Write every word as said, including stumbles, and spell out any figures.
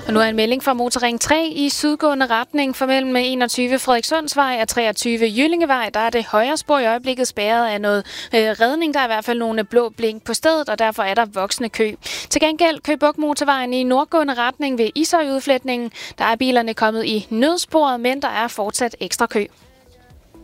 Og nu er en melding fra Motorring tre i sydgående retning for mellem enogtyve Frederikssundsvej og treogtyve Jyllingevej. Der er det højre spor i øjeblikket spærret af noget øh, redning. Der er i hvert fald nogle blå blink på stedet, og derfor er der voksende kø. Til gengæld Køge Bugt Motorvejen i nordgående retning ved Ishøj-udfletningen. Der er bilerne kommet i nødsporet, men der er fortsat ekstra kø.